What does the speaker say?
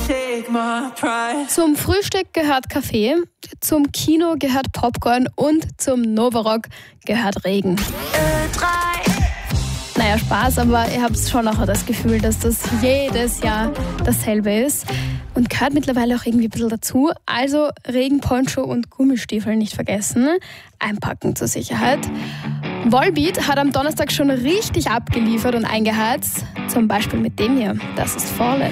Zum Frühstück gehört Kaffee, zum Kino gehört Popcorn und zum Novarock gehört Regen. Naja, Spaß, aber ihr habt schon nachher das Gefühl, dass das jedes Jahr dasselbe ist und gehört mittlerweile auch irgendwie ein bisschen dazu. Also Regenponcho und Gummistiefel nicht vergessen, einpacken zur Sicherheit. Volbeat hat am Donnerstag schon richtig abgeliefert und eingeheizt, zum Beispiel mit dem hier, das ist Fallen.